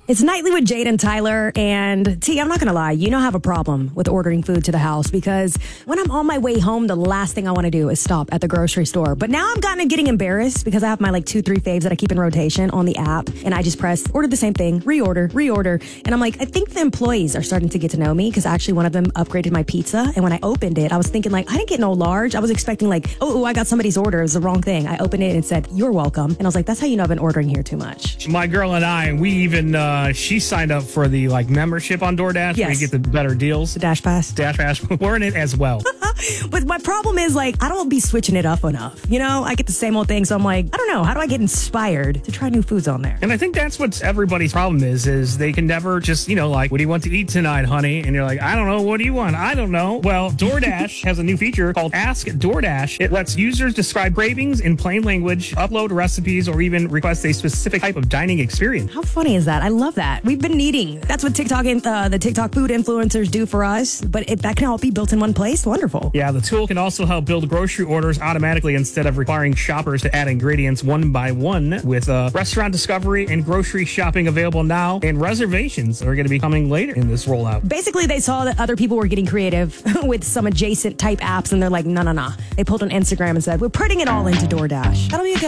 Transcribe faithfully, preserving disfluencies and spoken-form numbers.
It's Nightly with Jade and Tyler. And T, I'm not going to lie. You know I have a problem with ordering food to the house because when I'm on my way home, the last thing I want to do is stop at the grocery store. But now I'm kind of getting embarrassed because I have my like two, three faves that I keep in rotation on the app. And I just press order the same thing, reorder, reorder. And I'm like, I think the employees are starting to get to know me because actually one of them upgraded my pizza. And when I opened it, I was thinking like, I didn't get no large. I was expecting like, oh, oh I got somebody's order. It was the wrong thing. I opened it and it said, you're welcome. And I was like, that's how you know I've been ordering here too much. My girl and I, we even, uh, she signed up for the like membership on DoorDash. Yes. Where you get the better deals. The Dash Pass. Dash Pass. We're in it as well. But my problem is like, I don't be switching it up enough. You know, I get the same old thing. So I'm like, I don't know. How do I get inspired to try new foods on there? And I think that's what everybody's problem is, is they can never just, you know, like, what do you want to eat tonight, honey? And you're like, I don't know. What do you want? I don't know. Well, DoorDash has a new feature called Ask DoorDash. It lets users describe cravings in plain language, upload recipes, or even request a specific type of dining experience. How funny is that? I love that. We've been needing. That's what TikTok and uh, the TikTok food influencers do for us. But if that can all be built in one place, wonderful. Yeah, the tool can also help build grocery orders automatically instead of requiring shoppers to add ingredients one by one, with uh, restaurant discovery and grocery shopping available now, and reservations are going to be coming later in this rollout. Basically, they saw that other people were getting creative with some adjacent type apps, and they're like, no, no, no. They pulled on Instagram and said, we're putting it all into DoorDash. That'll be a good